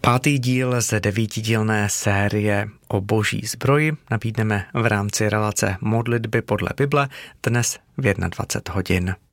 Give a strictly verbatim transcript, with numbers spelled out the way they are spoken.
Pátý díl z devítidílné série o boží zbroji nabídneme v rámci relace Modlitby podle Bible dnes v dvacet jedna hodin.